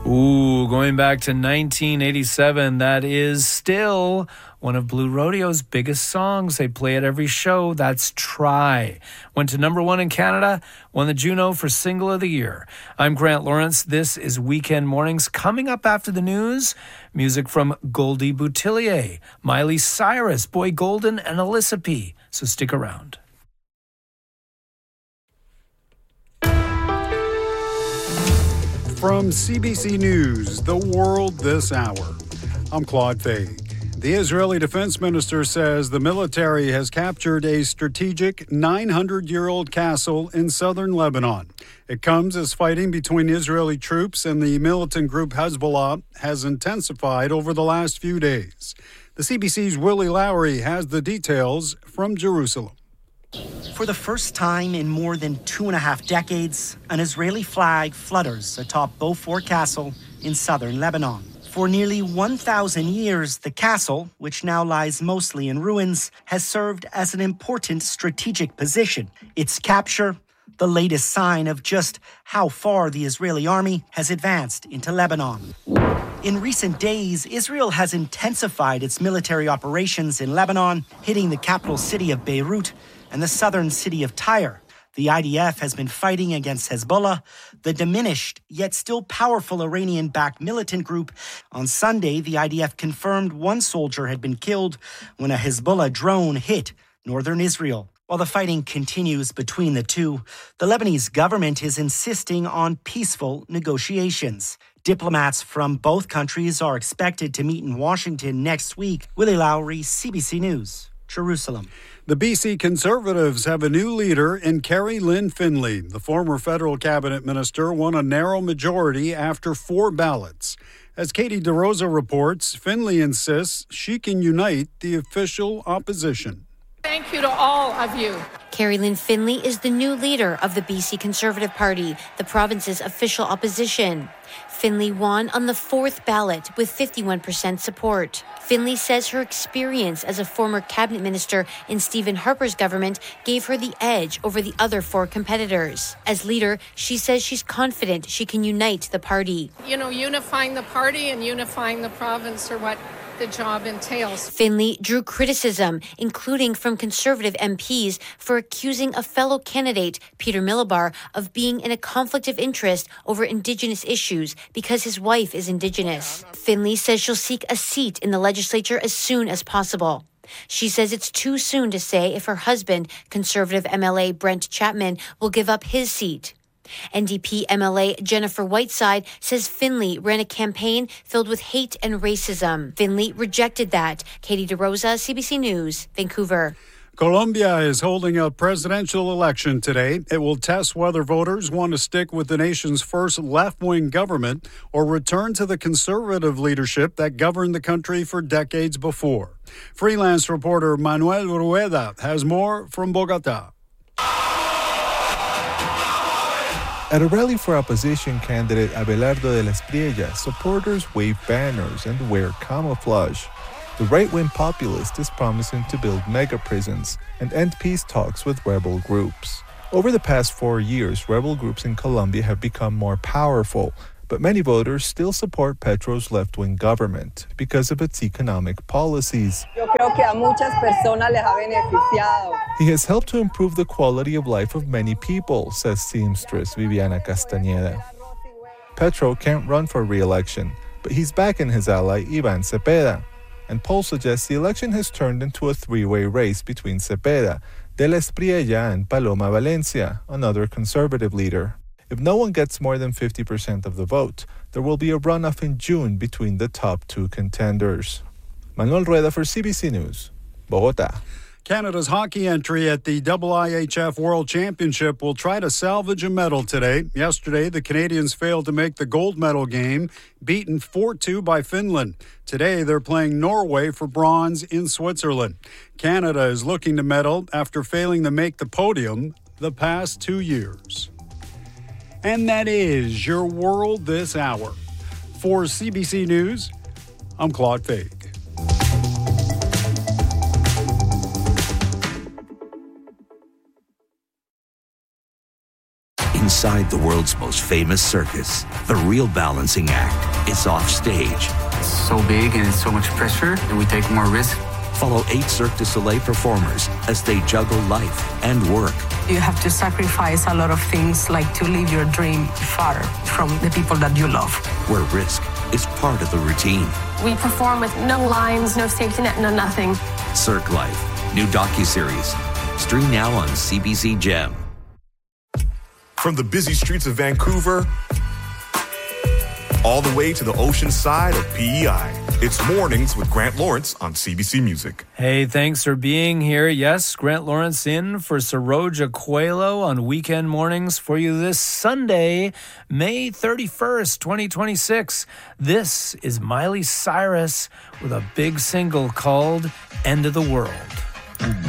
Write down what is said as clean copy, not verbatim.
Ooh, going back to 1987, that is still one of Blue Rodeo's biggest songs. They play at every show. That's Try. Went to number one in Canada, won the Juno for Single of the Year. I'm Grant Lawrence. This is Weekend Mornings. Coming up after the news, music from Goldie Boutillier, Miley Cyrus, Boy Golden, and Alyssa P. So stick around. From CBC News, The World This Hour, I'm Claude Faig. The Israeli defense minister says the military has captured a strategic 900-year-old castle in southern Lebanon. It comes as fighting between Israeli troops and the militant group Hezbollah has intensified over the last few days. The CBC's Willie Lowry has the details from Jerusalem. For the first time in more than 2.5 decades, an Israeli flag flutters atop Beaufort Castle in southern Lebanon. For nearly 1,000 years, the castle, which now lies mostly in ruins, has served as an important strategic position. Its capture, the latest sign of just how far the Israeli army has advanced into Lebanon. In recent days, Israel has intensified its military operations in Lebanon, hitting the capital city of Beirut and the southern city of Tyre. The IDF has been fighting against Hezbollah, the diminished yet still powerful Iranian-backed militant group. On Sunday, the IDF confirmed one soldier had been killed when a Hezbollah drone hit northern Israel. While the fighting continues between the two, the Lebanese government is insisting on peaceful negotiations. Diplomats from both countries are expected to meet in Washington next week. Willie Lowry, CBC News, Jerusalem. The BC Conservatives have a new leader in Carrie Lynn Finlay. The former federal cabinet minister won a narrow majority after 4 ballots. As Katie DeRosa reports, Finlay insists she can unite the official opposition. Thank you to all of you. Carrie Lynn Finlay is the new leader of the BC Conservative Party, the province's official opposition. Finlay won on the 4th ballot with 51% support. Finlay says her experience as a former cabinet minister in Stephen Harper's government gave her the edge over the other 4 competitors. As leader, she says she's confident she can unite the party. Unifying the party and unifying the province are what the job entails. Finlay drew criticism, including from Conservative MPs, for accusing a fellow candidate, Peter Millibar, of being in a conflict of interest over Indigenous issues because his wife is Indigenous. Finlay says she'll seek a seat in the legislature as soon as possible. She says it's too soon to say if her husband, Conservative MLA Brent Chapman, will give up his seat. NDP MLA Jennifer Whiteside says Finlay ran a campaign filled with hate and racism. Finlay rejected that. Katie DeRosa, CBC News, Vancouver. Colombia is holding a presidential election today. It will test whether voters want to stick with the nation's first left-wing government or return to the conservative leadership that governed the country for decades before. Freelance reporter Manuel Rueda has more from Bogotá. At a rally for opposition candidate Abelardo de las Priellas, supporters wave banners and wear camouflage. The right-wing populist is promising to build mega prisons and end peace talks with rebel groups. Over the past 4 years, rebel groups in Colombia have become more powerful, but many voters still support Petro's left-wing government because of its economic policies. He has helped to improve the quality of life of many people, says seamstress Viviana Castañeda. Petro can't run for re-election, but he's backing his ally Iván Cepeda. And polls suggest the election has turned into a 3-way race between Cepeda, de las Priellas, and Paloma Valencia, another conservative leader. If no one gets more than 50% of the vote, there will be a runoff in June between the top 2 contenders. Manuel Rueda for CBC News, Bogotá. Canada's hockey entry at the IIHF World Championship will try to salvage a medal today. Yesterday, the Canadians failed to make the gold medal game, beaten 4-2 by Finland. Today, they're playing Norway for bronze in Switzerland. Canada is looking to medal after failing to make the podium the past 2 years. And that is your World This Hour. For CBC News, I'm Claude Faig. inside the world's most famous circus. The real balancing act is off stage. It's so big and it's so much pressure that we take more risk. Follow 8 Cirque du Soleil performers as they juggle life and work. You have to sacrifice a lot of things, like to live your dream far from the people that you love. Where risk is part of the routine. We perform with no lines, no safety net, no nothing. Cirque Life, new docuseries. Stream now on CBC Gem. From the busy streets of Vancouver, all the way to the ocean side of PEI. It's Mornings with Grant Lawrence on CBC Music. Hey, thanks for being here. Yes, Grant Lawrence in for Saroja Coelho on Weekend Mornings for you this Sunday, May 31st, 2026. This is Miley Cyrus with a big single called End of the World.